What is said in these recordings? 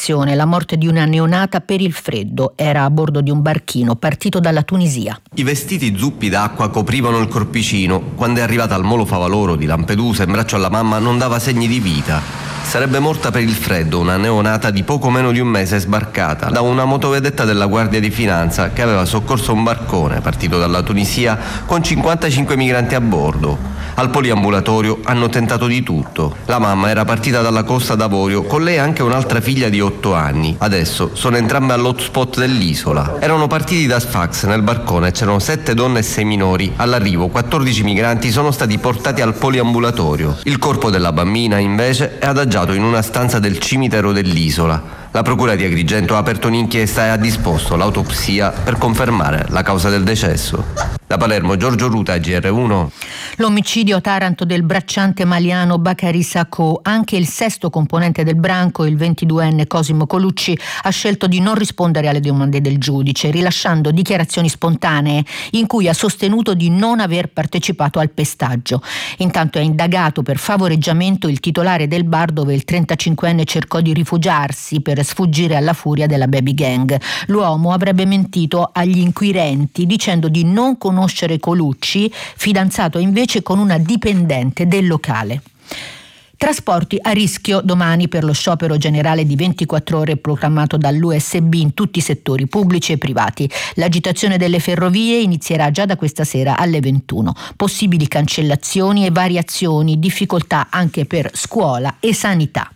segnalazione, la morte di una neonata per il freddo. Era a bordo di un barchino partito dalla Tunisia. I vestiti zuppi d'acqua coprivano il corpicino. Quando è arrivata al molo Favaloro di Lampedusa in braccio alla mamma non dava segni di vita. Sarebbe morta per il freddo una neonata di poco meno di un mese sbarcata da una motovedetta della Guardia di Finanza che aveva soccorso un barcone partito dalla Tunisia con 55 migranti a bordo. Al poliambulatorio hanno tentato di tutto. La mamma era partita dalla costa d'Avorio, con lei anche un'altra figlia di 8 anni. Adesso sono entrambe all'hotspot dell'isola. Erano partiti da Sfax nel barcone, c'erano 7 donne e 6 minori. All'arrivo 14 migranti sono stati portati al poliambulatorio. Il corpo della bambina invece è adagiato in una stanza del cimitero dell'isola. La procura di Agrigento ha aperto un'inchiesta e ha disposto l'autopsia per confermare la causa del decesso. Da Palermo, Giorgio Ruta, GR1. L'omicidio a Taranto del bracciante maliano Bakary Sacco. Anche il sesto componente del branco, il 22enne Cosimo Colucci, ha scelto di non rispondere alle domande del giudice, rilasciando dichiarazioni spontanee in cui ha sostenuto di non aver partecipato al pestaggio. Intanto è indagato per favoreggiamento il titolare del bar dove il 35enne cercò di rifugiarsi per sfuggire alla furia della baby gang. L'uomo avrebbe mentito agli inquirenti dicendo di non conoscere Colucci, fidanzato invece con una dipendente del locale. Trasporti a rischio domani per lo sciopero generale di 24 ore proclamato dall'USB in tutti i settori pubblici e privati. L'agitazione delle ferrovie inizierà già da questa sera alle 21. Possibili cancellazioni e variazioni, difficoltà anche per scuola e sanità.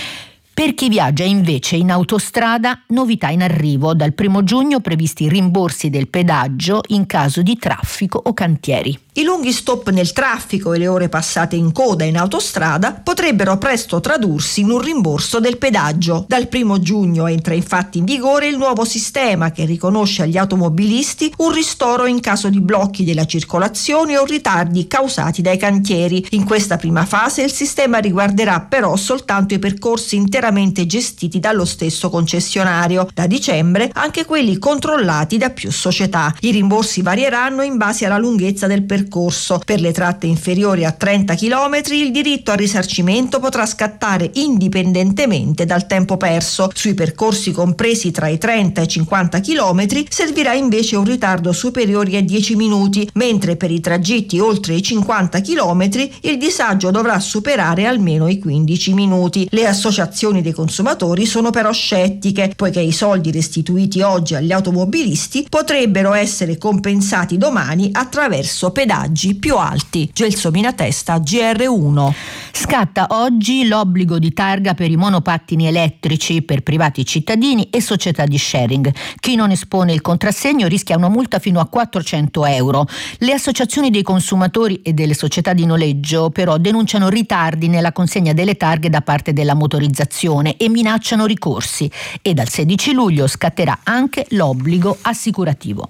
Per chi viaggia invece in autostrada, novità in arrivo. Dal 1 giugno previsti rimborsi del pedaggio in caso di traffico o cantieri. I lunghi stop nel traffico e le ore passate in coda in autostrada potrebbero presto tradursi in un rimborso del pedaggio. Dal 1 giugno entra infatti in vigore il nuovo sistema che riconosce agli automobilisti un ristoro in caso di blocchi della circolazione o ritardi causati dai cantieri. In questa prima fase il sistema riguarderà però soltanto i percorsi interamente gestiti dallo stesso concessionario. Da dicembre anche quelli controllati da più società. I rimborsi varieranno in base alla lunghezza del percorso. Per le tratte inferiori a 30 km il diritto al risarcimento potrà scattare indipendentemente dal tempo perso. Sui percorsi compresi tra i 30 e i 50 km servirà invece un ritardo superiore a 10 minuti, mentre per i tragitti oltre i 50 km il disagio dovrà superare almeno i 15 minuti. Le associazioni dei consumatori sono però scettiche, poiché i soldi restituiti oggi agli automobilisti potrebbero essere compensati domani attraverso pedaggi più alti. Gelsomina Testa, GR1. Scatta oggi l'obbligo di targa per i monopattini elettrici per privati cittadini e società di sharing. Chi non espone il contrassegno rischia una multa fino a 400 euro. Le associazioni dei consumatori e delle società di noleggio però denunciano ritardi nella consegna delle targhe da parte della motorizzazione e minacciano ricorsi. E dal 16 luglio scatterà anche l'obbligo assicurativo.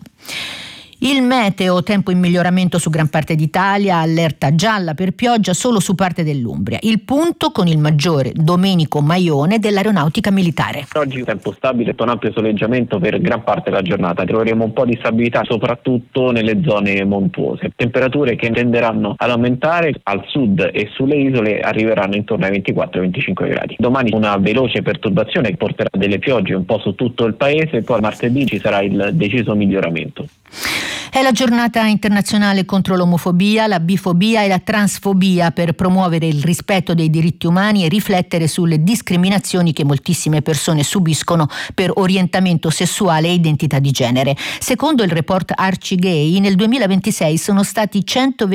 Il meteo, tempo in miglioramento su gran parte d'Italia, allerta gialla per pioggia solo su parte dell'Umbria. Il punto con il maggiore Domenico Maione dell'Aeronautica Militare. Oggi tempo stabile, un ampio soleggiamento per gran parte della giornata. Troveremo un po' di stabilità soprattutto nelle zone montuose. Temperature che tenderanno ad aumentare al sud e sulle isole arriveranno intorno ai 24-25 gradi. Domani una veloce perturbazione che porterà delle piogge un po' su tutto il paese, poi martedì ci sarà il deciso miglioramento. È la giornata internazionale contro l'omofobia, la bifobia e la transfobia per promuovere il rispetto dei diritti umani e riflettere sulle discriminazioni che moltissime persone subiscono per orientamento sessuale e identità di genere. Secondo il report Arcigay, nel 2026 sono stati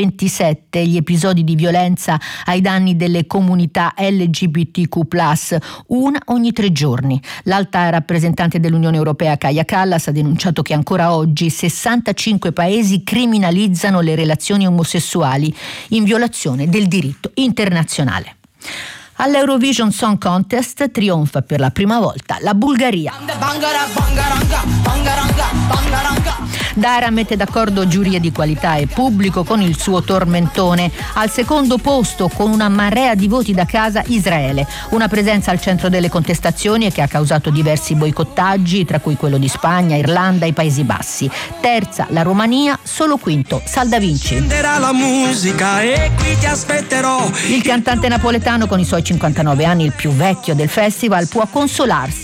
127 gli episodi di violenza ai danni delle comunità LGBTQ+, una ogni 3 giorni. L'alta rappresentante dell'Unione Europea Kaja Kallas ha denunciato che ancora oggi 65 paesi criminalizzano le relazioni omosessuali in violazione del diritto internazionale. All'Eurovision Song Contest trionfa per la prima volta la Bulgaria. Dara mette d'accordo giuria di qualità e pubblico con il suo tormentone. Al secondo posto, con una marea di voti da casa, Israele. Una presenza al centro delle contestazioni che ha causato diversi boicottaggi, tra cui quello di Spagna, Irlanda e Paesi Bassi. Terza, la Romania, solo quinto, Salda Vinci. La musica e qui ti aspetterò. Il cantante napoletano, con i suoi 59 anni, il più vecchio del festival, può consolarsi